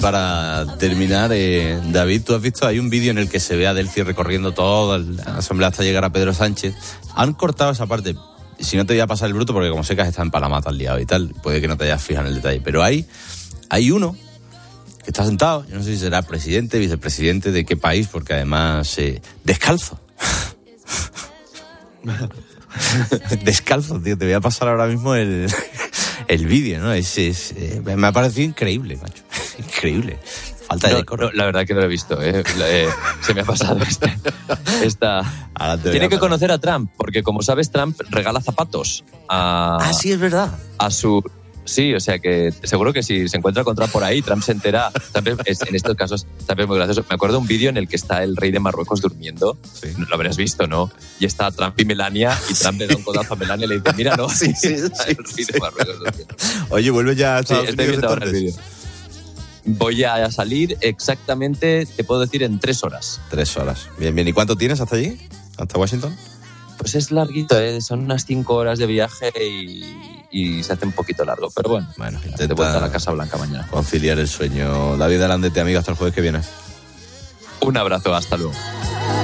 para terminar, David, tú has visto, hay un vídeo en el que se ve a Delcy recorriendo toda la asamblea hasta llegar a Pedro Sánchez. Han cortado esa parte. Si no te voy a pasar el bruto, porque como sé que has estado en Panamá tan liado y tal, puede que no te hayas fijado en el detalle. Pero hay uno que está sentado, yo no sé si será presidente, vicepresidente de qué país, porque además descalzo. Descalzo, tío, te voy a pasar ahora mismo el vídeo, ¿no? Me ha parecido increíble, macho. Increíble. Falta de decoro. No, la verdad que no lo he visto, se me ha pasado Tiene que conocer a Trump, porque como sabes, Trump regala zapatos sí, es verdad. Sí, o sea que seguro que si se encuentra con Trump por ahí, Trump se entera. En estos casos, Trump es muy gracioso. Me acuerdo de un vídeo en el que está el rey de Marruecos durmiendo. Sí. Lo habrás visto, ¿no? Y está Trump y Melania, y Trump le da un codazo a Melania y le dice, mira, ¿no? Sí. El rey de Marruecos durmiendo. Oye, vuelve ya a Estados Unidos, estoy viendo ahora el vídeo. Voy a salir exactamente, te puedo decir, en 3 horas. 3 horas. Bien. ¿Y cuánto tienes hasta allí? ¿Hasta Washington? Pues es larguito, son unas 5 horas de viaje y se hace un poquito largo. Pero bueno, intenta de vuelta a la Casa Blanca mañana. Conciliar el sueño. David Alandete, amigo, hasta el jueves que viene. Un abrazo, hasta luego.